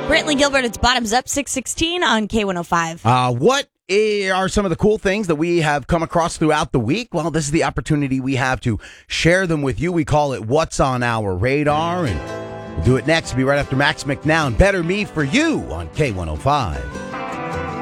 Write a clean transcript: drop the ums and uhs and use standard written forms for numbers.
Brantley Gilbert, it's Bottoms Up, 616 on K105. What are some of the cool things that we have come across throughout the week? Well, this is the opportunity we have to share them with you. We call it What's on Our Radar, and we'll do it next. We'll be right after Max McNown. Better Me for You on K105.